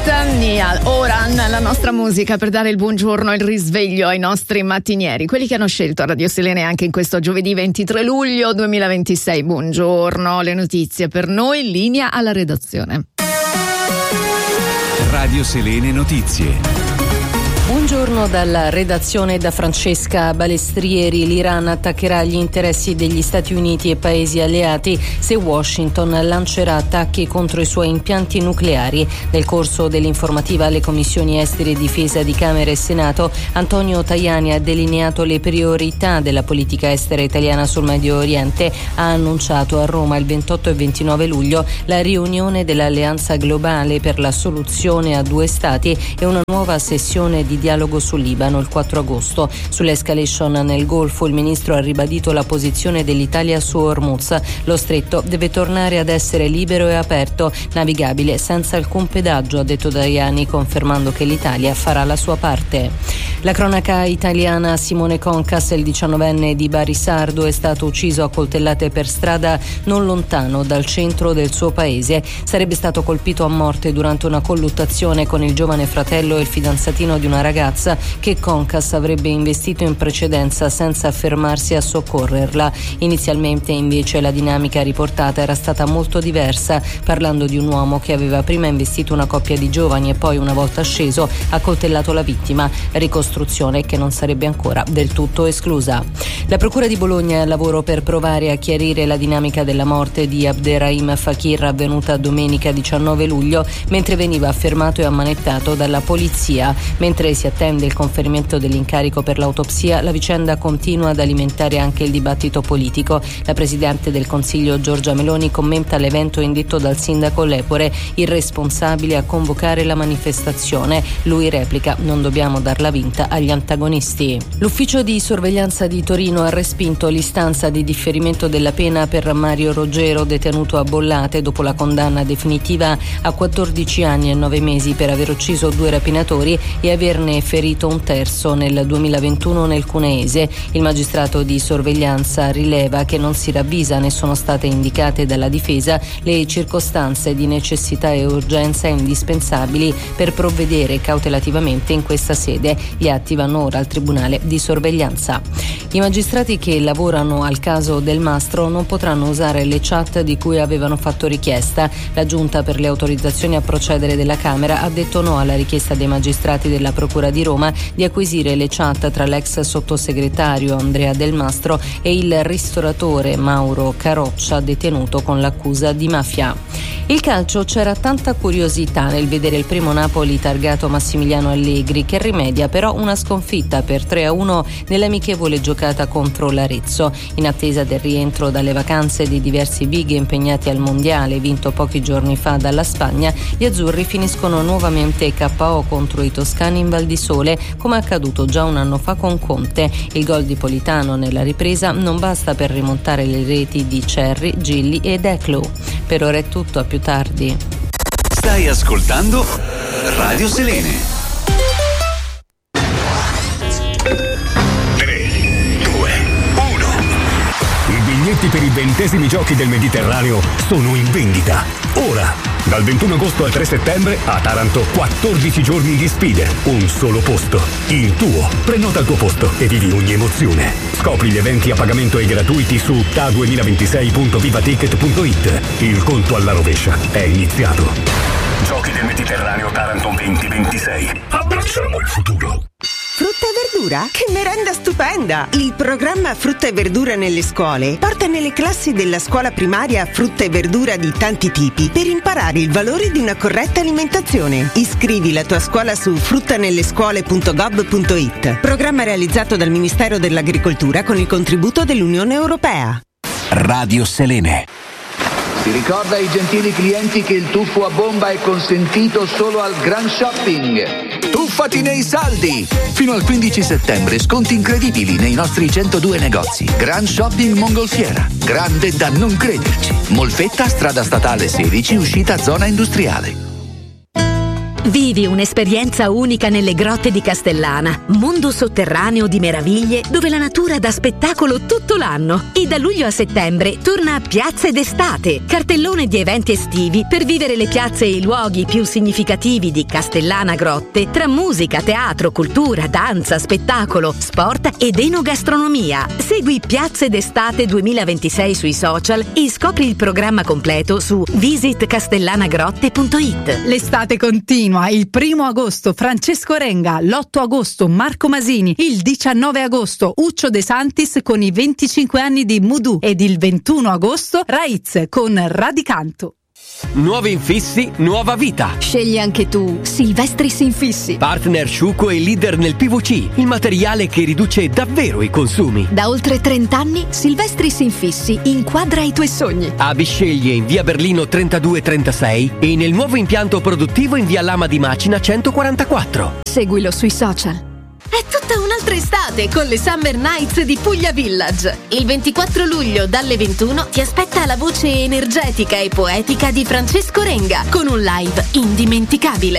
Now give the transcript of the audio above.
Niall Horan, la nostra musica per dare il buongiorno e il risveglio ai nostri mattinieri, quelli che hanno scelto Radio Selene anche in questo giovedì 23 luglio 2026. Buongiorno, le notizie per noi, linea alla redazione. Radio Selene Notizie. Buongiorno dalla redazione da Francesca Balestrieri. L'Iran attaccherà gli interessi degli Stati Uniti e paesi alleati se Washington lancerà attacchi contro i suoi impianti nucleari. Nel corso dell'informativa alle commissioni esteri e difesa di Camera e Senato, Antonio Tajani ha delineato le priorità della politica estera italiana sul Medio Oriente. Ha annunciato a Roma il 28 e 29 luglio la riunione dell'Alleanza Globale per la soluzione a due stati e una nuova sessione di dialogo sul Libano il 4 agosto. Sull'escalation nel Golfo il ministro ha ribadito la posizione dell'Italia su Hormuz. Lo stretto deve tornare ad essere libero e aperto, navigabile senza alcun pedaggio, ha detto Tajani, confermando che l'Italia farà la sua parte. La cronaca italiana: Simone Concas, il 19enne di Barisardo, è stato ucciso a coltellate per strada non lontano dal centro del suo paese. Sarebbe stato colpito a morte durante una colluttazione con il giovane fratello e il fidanzatino di una ragazza che Concas avrebbe investito in precedenza senza fermarsi a soccorrerla. Inizialmente invece la dinamica riportata era stata molto diversa, parlando di un uomo che aveva prima investito una coppia di giovani e poi, una volta sceso, ha coltellato la vittima, ricostruzione che non sarebbe ancora del tutto esclusa. La Procura di Bologna è al lavoro per provare a chiarire la dinamica della morte di Abderrahim Fakir, avvenuta domenica 19 luglio mentre veniva fermato e ammanettato dalla polizia. Mentre si attende il conferimento dell'incarico per l'autopsia, la vicenda continua ad alimentare anche il dibattito politico. La Presidente del Consiglio Giorgia Meloni commenta l'evento indetto dal sindaco Lepore, irresponsabile a convocare la manifestazione. Lui replica: non dobbiamo darla vinta agli antagonisti. L'ufficio di sorveglianza di Torino ha respinto l'istanza di differimento della pena per Mario Roggero, detenuto a Bollate dopo la condanna definitiva a 14 anni e 9 mesi per aver ucciso 2 rapinatori e averne ferito un terzo nel 2021 nel Cuneese. Il magistrato di sorveglianza rileva che non si ravvisa né sono state indicate dalla difesa le circostanze di necessità e urgenza indispensabili per provvedere cautelativamente in questa sede. Gli atti vanno ora al tribunale di sorveglianza. I magistrati che lavorano al caso Del Mastro non potranno usare le chat di cui avevano fatto richiesta. La Giunta per le autorizzazioni a procedere della Camera ha detto no alla richiesta dei magistrati della Procura di Roma di acquisire le chat tra l'ex sottosegretario Andrea Del Mastro e il ristoratore Mauro Caroccia, detenuto con l'accusa di mafia. Il calcio: c'era tanta curiosità nel vedere il primo Napoli targato Massimiliano Allegri, che rimedia però una sconfitta per 3-1 nell'amichevole giocata contro l'Arezzo. In attesa del rientro dalle vacanze di diversi big impegnati al mondiale vinto pochi giorni fa dalla Spagna, gli azzurri finiscono nuovamente KO contro i toscani in Val di Sole, come accaduto già un anno fa con Conte. Il gol di Politano nella ripresa non basta per rimontare le reti di Cerri, Gilli e Declo. Per ora è tutto, a più tardi. Stai ascoltando Radio Selene. 3, 2, 1. I biglietti per i 20esimi giochi del Mediterraneo sono in vendita. Ora! Dal 21 agosto al 3 settembre a Taranto 14 giorni di sfide, un solo posto, il tuo. Prenota il tuo posto e vivi ogni emozione. Scopri gli eventi a pagamento e gratuiti su ta2026.vivaticket.it. Il conto alla rovescia è iniziato. Giochi del Mediterraneo Taranto 2026. Abbracciamo il futuro. Frutta e verdura? Che merenda stupenda! Il programma Frutta e verdura nelle scuole porta nelle classi della scuola primaria frutta e verdura di tanti tipi per imparare il valore di una corretta alimentazione. Iscrivi la tua scuola su fruttanellescuole.gov.it. Programma realizzato dal Ministero dell'Agricoltura con il contributo dell'Unione Europea. Radio Selene. Si ricorda ai gentili clienti che il tuffo a bomba è consentito solo al Grand Shopping. Tuffati nei saldi! Fino al 15 settembre sconti incredibili nei nostri 102 negozi. Grand Shopping Mongolfiera. Grande da non crederci. Molfetta, strada statale 16, uscita zona industriale. Vivi un'esperienza unica nelle grotte di Castellana, mondo sotterraneo di meraviglie dove la natura dà spettacolo tutto l'anno. E da luglio a settembre torna a Piazze d'Estate, cartellone di eventi estivi per vivere le piazze e i luoghi più significativi di Castellana Grotte tra musica, teatro, cultura, danza, spettacolo, sport ed enogastronomia. Segui Piazze d'Estate 2026 sui social e scopri il programma completo su visitcastellanagrotte.it. L'estate continua. Il 1 agosto Francesco Renga, l'8 agosto Marco Masini, il 19 agosto Uccio De Santis con i 25 anni di Mudu ed il 21 agosto Raiz con Radicanto. Nuovi infissi, nuova vita. Scegli anche tu Silvestris Infissi. Partner Sciuco e leader nel PVC, il materiale che riduce davvero i consumi. Da oltre 30 anni Silvestris Infissi inquadra i tuoi sogni. A Bisceglie in via Berlino 3236 e nel nuovo impianto produttivo in via Lama di Macina 144. Seguilo sui social. È tutta un'altra estate con le Summer Nights di Puglia Village. Il 24 luglio dalle 21 ti aspetta la voce energetica e poetica di Francesco Renga con un live indimenticabile.